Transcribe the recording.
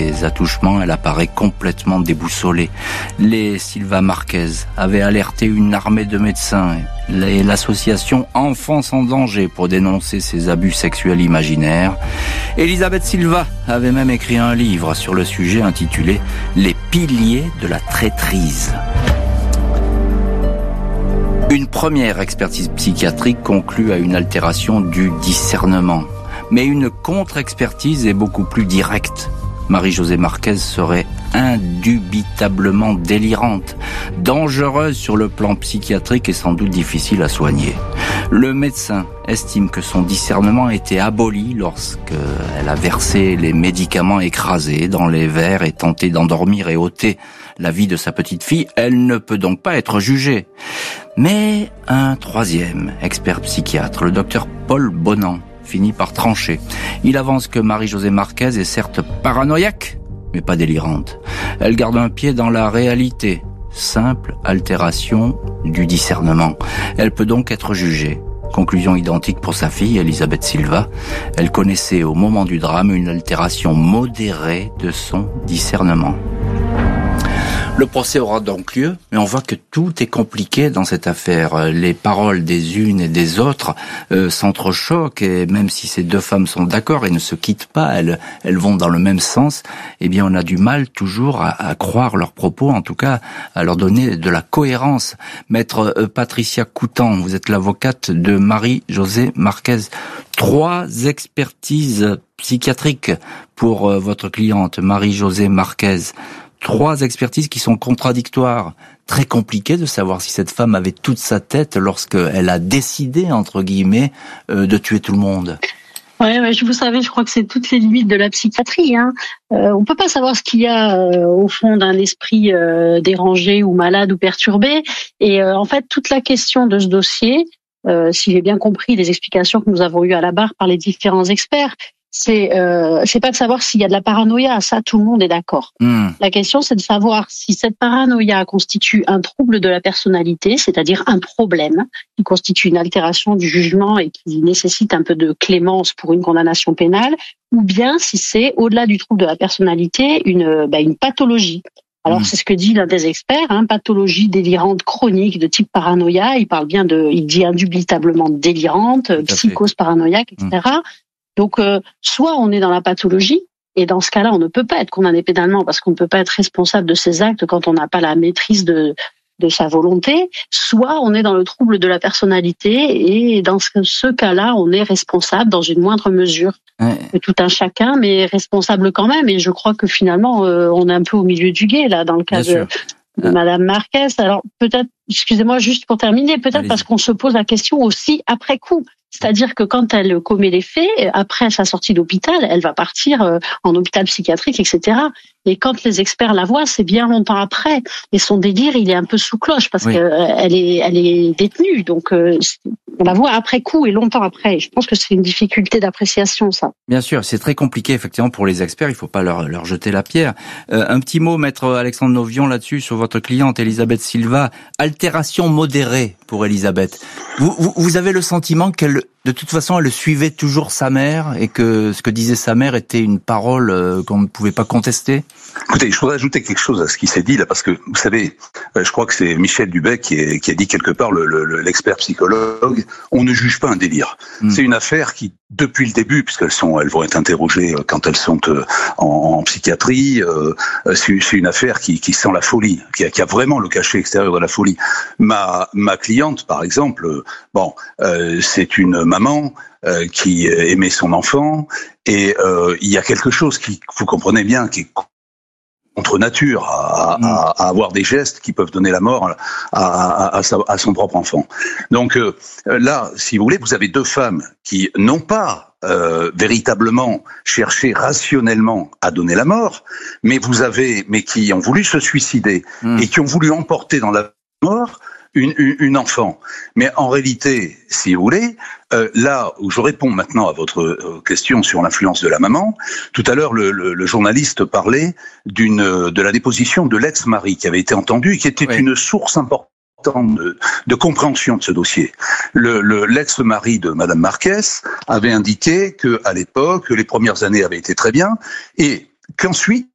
ses attouchements, elle apparaît complètement déboussolée. Les Silva Marquez avaient alerté une armée de médecins et l'association Enfance en danger pour dénoncer ces abus sexuels imaginaires. Elisabeth Silva avait même écrit un livre sur le sujet intitulé « Les piliers de la traîtrise ». Une première expertise psychiatrique conclut à une altération du discernement. Mais une contre-expertise est beaucoup plus directe. Marie-Josée Marquez serait indubitablement délirante, dangereuse sur le plan psychiatrique et sans doute difficile à soigner. Le médecin estime que son discernement a été aboli lorsqu'elle a versé les médicaments écrasés dans les verres et tenté d'endormir et ôter la vie de sa petite fille. Elle ne peut donc pas être jugée. Mais un troisième expert psychiatre, le docteur Paul Bonan, finit par trancher. Il avance que Marie-Josée Marquez est certes paranoïaque, mais pas délirante. Elle garde un pied dans la réalité. Simple altération du discernement. Elle peut donc être jugée. Conclusion identique pour sa fille, Elisabeth Silva. Elle connaissait au moment du drame une altération modérée de son discernement. Le procès aura donc lieu, mais on voit que tout est compliqué dans cette affaire. Les paroles des unes et des autres s'entrechoquent, et même si ces deux femmes sont d'accord et ne se quittent pas, elles vont dans le même sens, eh bien on a du mal toujours à croire leurs propos, en tout cas à leur donner de la cohérence. Maître Patricia Coutan, vous êtes l'avocate de Marie-Josée Marquez. 3 expertises psychiatriques pour votre cliente, Marie-Josée Marquez. 3 expertises qui sont contradictoires. Très compliqué de savoir si cette femme avait toute sa tête lorsqu'elle a décidé, entre guillemets, de tuer tout le monde. Ouais, vous savez, je crois que c'est toutes les limites de la psychiatrie. On peut pas savoir ce qu'il y a au fond d'un esprit dérangé ou malade ou perturbé. Et en fait, toute la question de ce dossier, si j'ai bien compris les explications que nous avons eues à la barre par les différents experts, c'est pas de savoir s'il y a de la paranoïa, ça tout le monde est d'accord. La question c'est de savoir si cette paranoïa constitue un trouble de la personnalité, c'est-à-dire un problème qui constitue une altération du jugement et qui nécessite un peu de clémence pour une condamnation pénale, ou bien si c'est au-delà du trouble de la personnalité une pathologie. Alors c'est ce que dit l'un des experts, pathologie délirante chronique de type paranoïa. Il dit indubitablement délirante, psychose paranoïaque, etc. Donc, soit on est dans la pathologie, et dans ce cas-là, on ne peut pas être condamné pénalement parce qu'on ne peut pas être responsable de ses actes quand on n'a pas la maîtrise de sa volonté, soit on est dans le trouble de la personnalité, et dans ce cas-là, on est responsable dans une moindre mesure. Tout un chacun, mais responsable quand même, et je crois que finalement, on est un peu au milieu du gué, là, dans le cas de Madame Marquez. Alors, peut-être, excusez-moi, juste pour terminer, peut-être parce qu'on se pose la question aussi après coup. C'est-à-dire que quand elle commet les faits, après sa sortie d'hôpital, elle va partir en hôpital psychiatrique, etc. Et quand les experts la voient, c'est bien longtemps après. Et son délire, il est un peu sous cloche parce qu'elle est détenue. Donc, on la voit après coup et longtemps après. Je pense que c'est une difficulté d'appréciation, ça. Bien sûr, c'est très compliqué, effectivement, pour les experts. Il faut pas leur jeter la pierre. Un petit mot, maître Alexandre Novion, là-dessus, sur votre cliente, Elisabeth Silva. Altération modérée pour Elisabeth. Vous avez le sentiment qu'elle, de toute façon, elle suivait toujours sa mère et que ce que disait sa mère était une parole qu'on ne pouvait pas contester? Écoutez, je voudrais ajouter quelque chose à ce qui s'est dit là, parce que vous savez, je crois que c'est Michel Dubec qui a dit quelque part, l'expert psychologue, on ne juge pas un délire. C'est une affaire qui, depuis le début, puisqu'elles vont être interrogées quand elles sont en psychiatrie, c'est une affaire qui sent la folie, qui a vraiment le cachet extérieur de la folie. Ma cliente, par exemple, c'est une maman qui aimait son enfant, et il y a quelque chose qui, vous comprenez bien, qui est contre nature à avoir des gestes qui peuvent donner la mort à son propre enfant. Donc là, si vous voulez, vous avez 2 femmes qui n'ont pas véritablement cherché rationnellement à donner la mort, mais qui ont voulu se suicider et qui ont voulu emporter dans la mort une enfant. Mais en réalité, si vous voulez, là où je réponds maintenant à votre question sur l'influence de la maman, tout à l'heure le journaliste parlait de la déposition de l'ex-mari qui avait été entendu et qui était une source importante de compréhension de ce dossier. L'ex-mari de Madame Marquez avait indiqué que à l'époque, les premières années avaient été très bien et qu'ensuite